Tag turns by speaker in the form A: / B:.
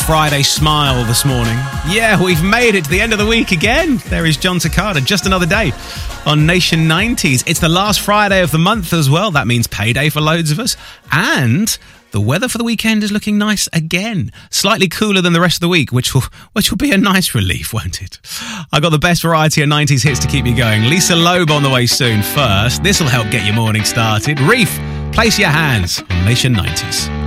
A: Friday smile this morning. Yeah, we've made it to the end of the week again. There is John Takada, just another day on Nation 90s. It's the last Friday of the month as well. That means payday for loads of us. And the weather for the weekend is looking nice again. Slightly cooler than the rest of the week, which will be a nice relief, won't it? I got the best variety of 90s hits to keep you going. Lisa Loeb on the way soon. First, this will help get your morning started. Reef, place your hands on Nation 90s.